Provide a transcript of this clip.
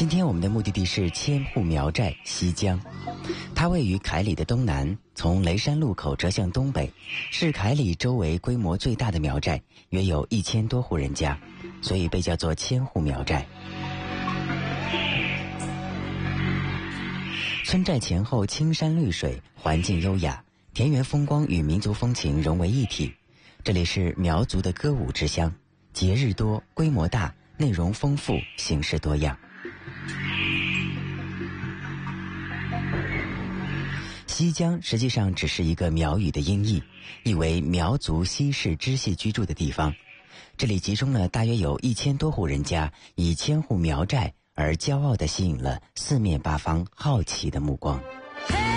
今天我们的目的地是千户苗寨西江，它位于凯里的东南，从雷山路口折向东北，是凯里周围规模最大的苗寨，约有1000多户人家，所以被叫做千户苗寨。村寨前后青山绿水，环境优雅，田园风光与民族风情融为一体。这里是苗族的歌舞之乡，节日多，规模大，内容丰富，形式多样。西江实际上只是一个苗语的音译，意为苗族西氏支系居住的地方。这里集中了大约有1000多户人家，以千户苗寨而骄傲地吸引了四面八方好奇的目光。